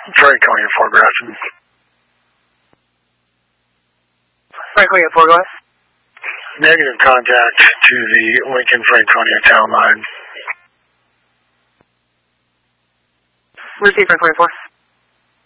Franconia, Fort Grafton. Franconia, Fort Grafton. Negative contact to the Lincoln Franconia town line. Receive Franconia 4.